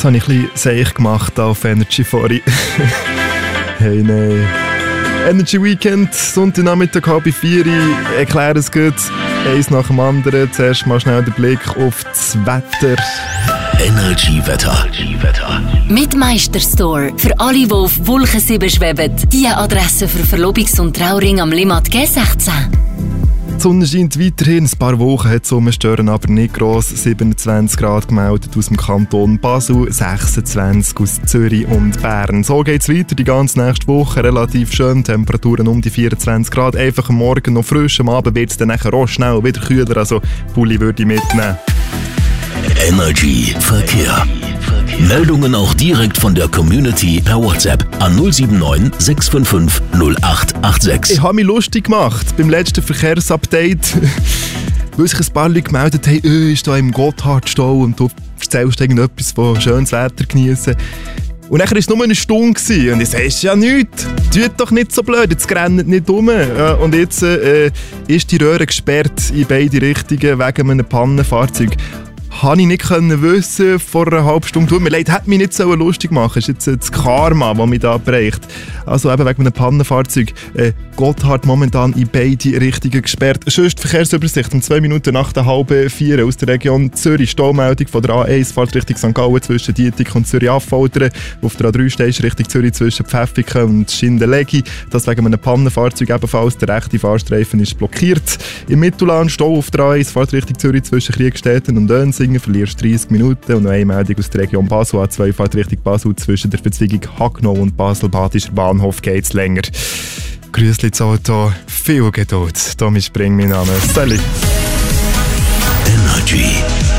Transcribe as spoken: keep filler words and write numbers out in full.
Jetzt habe ich ein bisschen seich gemacht auf Energy vorhin. Hey, nein. Energy Weekend, Sonntagnachmittag halb vier. Erkläre es gut. Eins nach dem anderen. Zuerst mal schnell den Blick auf das Wetter. Energy Wetter. Mit Meisterstore. Für alle, die auf Wolken sieben schweben. Die Adresse für Verlobungs- und Trauring am Limmat G sechzehn. Die Sonne scheint weiterhin. Ein paar Wochen hat die Sommerstören aber nicht gross. siebenundzwanzig Grad gemeldet aus dem Kanton Basel, sechsundzwanzig aus Zürich und Bern. So geht es weiter die ganze nächste Woche. Relativ schön, Temperaturen um die vierundzwanzig Grad. Einfach am Morgen noch frisch, am Abend wird es dann nachher auch schnell wieder kühler. Also Pulli würde ich mitnehmen. Energy Verkehr. Meldungen auch direkt von der Community per WhatsApp an null sieben neun sechs fünf fünf null acht acht sechs. Ich habe mich lustig gemacht beim letzten Verkehrsupdate, weil sich ein paar Leute gemeldet haben, «Äh, ist da im Gotthardstau und du erzählst irgendetwas von schönes Wetter genießen. Und dann war es nur eine Stunde gewesen. Und ich sage, ist ja nichts. Tut doch nicht so blöd, jetzt rennt nicht rum. Und jetzt äh, ist die Röhre gesperrt in beide Richtungen wegen einem Pannenfahrzeug. Habe ich nicht können wissen vor einer halben Stunde. Tut mir leid, hätte mich nicht so lustig machen. Das ist jetzt das Karma, das mich da bereicht. Also eben wegen einem Pannenfahrzeug. Äh, Gotthard momentan in beide Richtungen gesperrt. Sonst die Verkehrsübersicht um zwei Minuten nach der halben vier aus der Region Zürich. Staumeldung von der A eins, fährt Richtung Sankt Gallen zwischen Dietik und Zürich-Affoltern. Auf der A drei stehst Richtung Zürich zwischen Pfäffiken und Schindelegi. Das wegen einem Pannenfahrzeug ebenfalls. Der rechte Fahrstreifen ist blockiert. Im Mittelland Stau auf der A eins, fährt Richtung Zürich zwischen Kriegstetten und Dönsingen. Verlierst dreißig Minuten. Und noch eine Meldung aus der Region Basel. A zwei fährt Richtung Basel zwischen der Verzweigung Hagnau und Basel-Badischer Bahnhof geht's länger. Grüßli ins Auto, viel Geduld. Tommy Spring, mein Name. Salut. Energy.